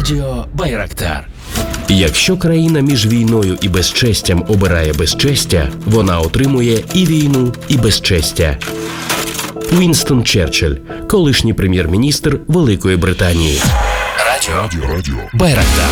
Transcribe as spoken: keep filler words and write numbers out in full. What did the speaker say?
Радіо Байрактар. Якщо країна між війною і безчестям обирає безчестя, вона отримує і війну, і безчестя. Вінстон Черчилль, колишній прем'єр-міністр Великої Британії. Радіо Байрактар.